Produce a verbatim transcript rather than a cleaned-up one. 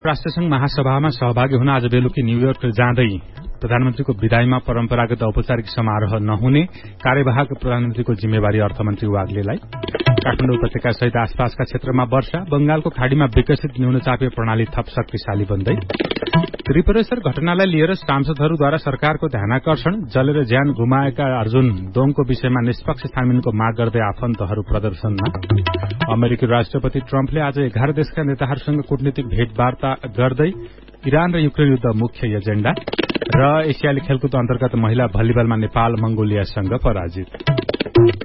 राष्ट्रसंघ महासभामा सहभागी हुन आज बेलुकी न्यूयोर्क जाँदै प्रधानमन्त्रीको विदाईमा परम्परागत औपचारिक समारोह नहुने कार्यवाहक प्रधानमन्त्रीको जिम्मेवारी अर्थमन्त्री वाग्लेलाई। काठमाडौँ उपत्यका सहित आसपासका क्षेत्रमा वर्षा, बंगालको खाड़ीमा विकसित न्यूनचापीय प्रणाली थप शक्तिशाली बन्दै। त्रिपुरेश्वर घटनालाई लिएर सांसदहरूद्वारा सरकारको ध्यानाकर्षण, जलेर ज्यान गुमाएका अर्जुन दोङको विषयमा निष्पक्ष छानबिनको माग गर्दै आफन्तहरू प्रदर्शनमा। अमेरिकी राष्ट्रपति ट्रम्पले आज एघार देशका नेताहरूसँग कूटनीतिक भेटवार्ता गर्दै इरान र युक्रेन युद्ध मुख्य एजेण्डा र एसियाली खेलकुद अन्तर्गत महिला भलिबलमा नेपाल मंगोलियासँग पराजित।